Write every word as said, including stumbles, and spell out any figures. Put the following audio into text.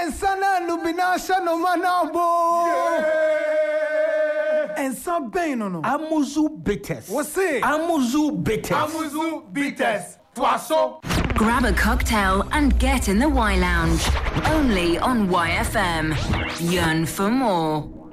Ensana lubinasha no manabo. Ensan bem no no. Amuzu bitters. Você? Amuzu bitters. Amuzu bitters. Poisson. Grab a cocktail and get in the Y Lounge. Only on Y F M. Yearn for more.